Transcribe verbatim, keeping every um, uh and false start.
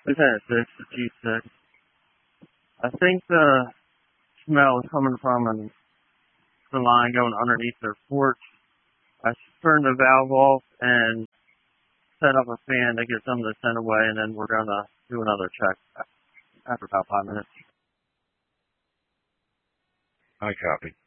Lieutenant six, G six. I think the smell is coming from an, the line going underneath their porch. I turned the valve off and set up a fan to get some of the scent away, and then we're going to do another check after about five minutes. I copy.